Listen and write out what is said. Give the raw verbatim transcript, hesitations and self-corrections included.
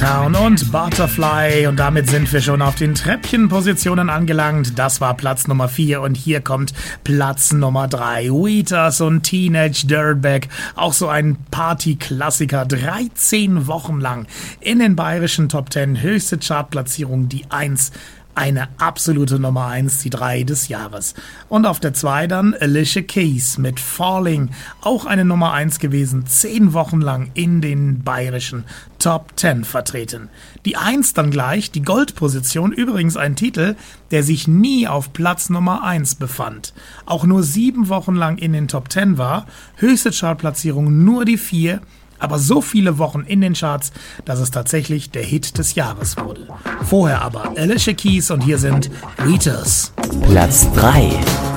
Town und Butterfly und damit sind wir schon auf den Treppchenpositionen angelangt. Das war Platz Nummer vier und hier kommt Platz Nummer drei. Wheatus und Teenage Dirtbag, auch so ein Party-Klassiker, dreizehn Wochen lang in den bayerischen Top zehn, höchste Chartplatzierung, die eins. Eine absolute Nummer eins, die drei des Jahres. Und auf der zwei dann Alicia Keys mit Falling, auch eine Nummer eins gewesen, zehn Wochen lang in den bayerischen Top zehn vertreten. Die eins dann gleich, die Goldposition, übrigens ein Titel, der sich nie auf Platz Nummer eins befand. Auch nur sieben Wochen lang in den Top zehn war, höchste Chartplatzierung nur die vier, aber so viele Wochen in den Charts, dass es tatsächlich der Hit des Jahres wurde. Vorher aber Alicia Keys und hier sind Wheatus. Platz drei.